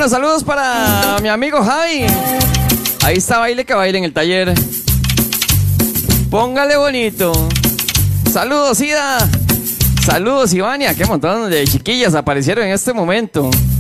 Bueno, saludos para mi amigo Javi. Ahí está baile que baile en el taller. Póngale bonito. Saludos, Ida. Saludos, Ivania. Qué montón de chiquillas aparecieron en este momento.